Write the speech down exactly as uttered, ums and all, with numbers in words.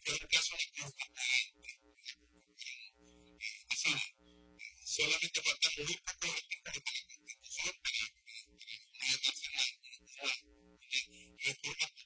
este es el caso de que decir, solamente faltan muy pocos artículos de la Constitución para reformas